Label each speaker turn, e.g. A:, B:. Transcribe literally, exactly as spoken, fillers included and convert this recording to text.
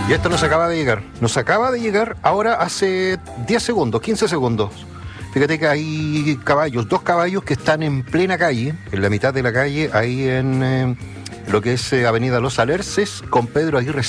A: Y esto nos acaba de llegar. Nos acaba de llegar ahora hace diez segundos, quince segundos. Fíjate que hay caballos, dos caballos que están en plena calle, en la mitad de la calle, ahí en eh, lo que es eh, Avenida Los Alerces, con Pedro Aguirre